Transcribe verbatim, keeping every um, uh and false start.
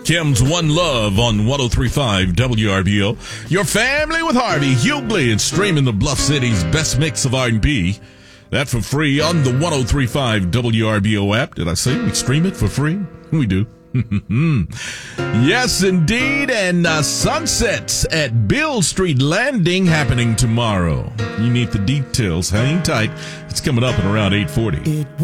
Kim's One Love on one oh three point five W R B O. Your family with Harvey Hughley and streaming the Bluff City's best mix of R and B. That for free on the one oh three point five W R B O app. Did I say we stream it for free? We do. Yes, indeed. And uh, sunsets at Beale Street Landing happening tomorrow. You need the details. Hang tight. It's coming up at around eight forty.